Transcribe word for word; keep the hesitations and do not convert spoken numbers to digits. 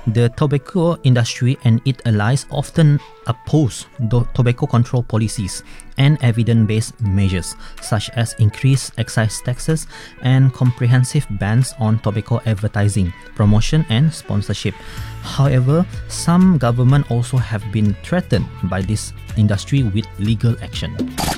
The tobacco industry and its allies often oppose the tobacco control policies and evidence-based measures such as increased excise taxes and comprehensive bans on tobacco advertising, promotion and sponsorship. However, some governments also have been threatened by this industry with legal action.